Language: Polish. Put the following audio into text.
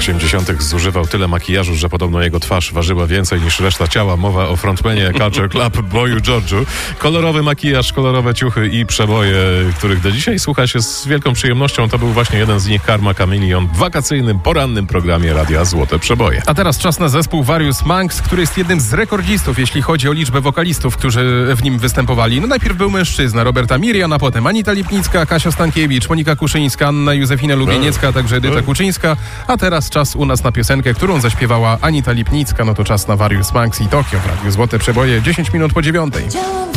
80. zużywał tyle makijażu, że podobno jego twarz ważyła więcej niż reszta ciała. Mowa o frontmanie Culture Club, Boyu George'u. Kolorowy makijaż, kolorowe ciuchy i przeboje, których do dzisiaj słucha się z wielką przyjemnością. To był właśnie jeden z nich, Karma Chameleon, w wakacyjnym, porannym programie Radia Złote Przeboje. A teraz czas na zespół Various Monks, który jest jednym z rekordzistów, jeśli chodzi o liczbę wokalistów, którzy w nim występowali. No najpierw był mężczyzna, Roberta Mirian, a potem Anita Lipnicka, Kasia Stankiewicz, Monika Kuszyńska, Anna Józefina Lubieniecka, a także Edyta Kuczyńska. A teraz czas u nas na piosenkę, którą zaśpiewała Anita Lipnicka. No to czas na Various Monks i Tokio w Radiu Złote Przeboje, 10 minut po 9.